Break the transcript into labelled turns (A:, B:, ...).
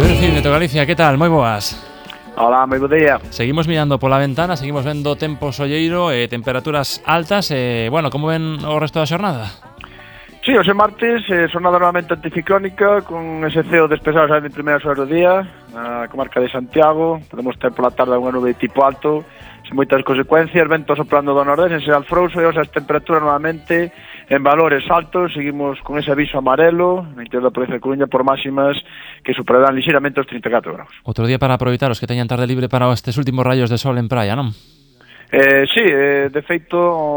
A: Joel Cid, de Galicia, que tal? Moi boas.
B: Hola, moi bo día.
A: Seguimos mirando pola ventana, seguimos vendo tempo solleiro, temperaturas altas, bueno, como ven o resto da xornada?
B: Sí, hoxe martes, xornada normalmente anticiclónica, con ese ceo despexado xa de primeiras horas do día, na comarca de Santiago. Podemos ter pola tarde unha nube tipo alto, sen moitas consecuencias, vento soplando do nordés, en xeral frouxo, e as temperaturas normalmente en valores altos. Seguimos con ese aviso amarelo no interior da provincia de Coruña por máximas que superarán lixeiramente os 34 graus.
A: Outro día para aproveitar os que teñan tarde libre para estes últimos rayos de sol en praia, non?
B: Sí, de feito,